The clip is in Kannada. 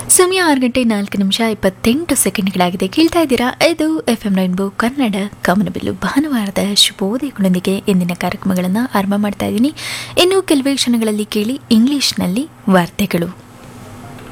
ಸಮಯ 6:04:28 ಕೇಳ್ತಾ ಇದ್ದೀರಾ. ಇದು FM ರೈನ್ಬೋ ಕನ್ನಡ ಕಾಮನಬಿಲ್ಲು ಭಾನುವಾರದ ಶುಭೋದಯಗಳೊಂದಿಗೆ ಇಂದಿನ ಕಾರ್ಯಕ್ರಮಗಳನ್ನು ಆರಂಭ ಮಾಡ್ತಾ ಇದ್ದೀನಿ. ಇನ್ನು ಕೆಲವೇ ಕ್ಷಣಗಳಲ್ಲಿ ಕೇಳಿ ಇಂಗ್ಲಿಷ್ನಲ್ಲಿ ವಾರ್ತೆಗಳು.